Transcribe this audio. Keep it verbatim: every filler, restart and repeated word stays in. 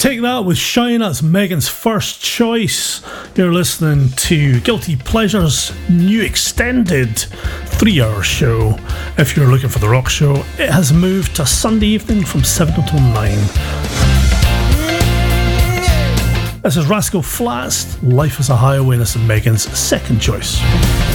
Take that with Shine. That's Megan's first choice. You're listening to Guilty Pleasure's new extended three-hour show. If you're looking for the rock show, it has moved to Sunday evening from seven until nine. This is Rascal Flatts, Life is a Highway, and this is Megan's second choice.